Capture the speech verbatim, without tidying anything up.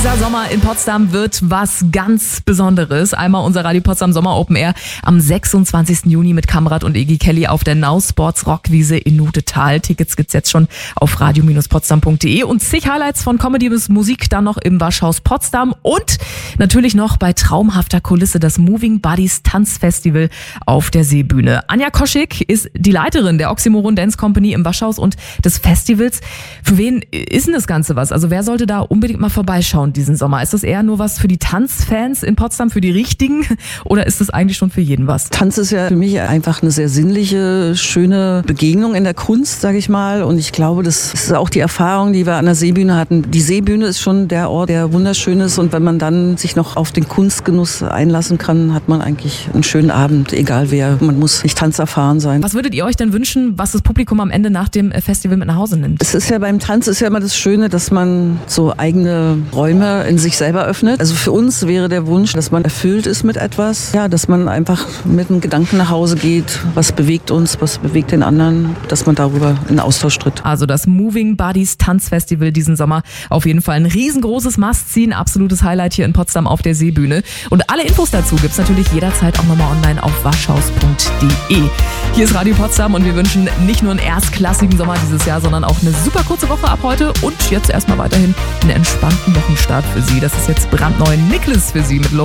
Dieser Sommer in Potsdam wird was ganz Besonderes. Einmal unser Radio Potsdam Sommer Open Air am sechsundzwanzigsten Juni mit Kamrat und Iggy Kelly auf der Now Sports Rockwiese in Nudetal. Tickets gibt's jetzt schon auf radio potsdam punkt de und zig Highlights von Comedy bis Musik dann noch im Waschhaus Potsdam und natürlich noch bei traumhafter Kulisse das Moving Buddies Tanzfestival auf der Seebühne. Anja Koschik ist die Leiterin der Oxymoron Dance Company im Waschhaus und des Festivals. Für wen ist denn das Ganze was? Also wer sollte da unbedingt mal vorbeischauen diesen Sommer? Ist das eher nur was für die Tanzfans in Potsdam, für die Richtigen? Oder ist das eigentlich schon für jeden was? Tanz ist ja für mich einfach eine sehr sinnliche, schöne Begegnung in der Kunst, sage ich mal. Und ich glaube, das ist auch die Erfahrung, die wir an der Seebühne hatten. Die Seebühne ist schon der Ort, der wunderschön ist. Und wenn man dann sich noch auf den Kunstgenuss einlassen kann, hat man eigentlich einen schönen Abend, egal wer. Man muss nicht tanzerfahren sein. Was würdet ihr euch denn wünschen, was das Publikum am Ende nach dem Festival mit nach Hause nimmt? Es ist ja beim Tanz ist ja immer das Schöne, dass man so eigene Räume in sich selber öffnet. Also für uns wäre der Wunsch, dass man erfüllt ist mit etwas. Ja, dass man einfach mit einem Gedanken nach Hause geht. Was bewegt uns, was bewegt den anderen, dass man darüber in Austausch tritt. Also das Moving Buddies Tanzfestival diesen Sommer. Auf jeden Fall ein riesengroßes Must-See, ein absolutes Highlight hier in Potsdam auf der Seebühne. Und alle Infos dazu gibt's natürlich jederzeit auch nochmal online auf waschhaus punkt de. Hier ist Radio Potsdam und wir wünschen nicht nur einen erstklassigen Sommer dieses Jahr, sondern auch eine super kurze Woche ab heute und jetzt erstmal weiterhin einen entspannten Wochenstart für Sie. Das ist jetzt brandneu Nicholas für Sie mit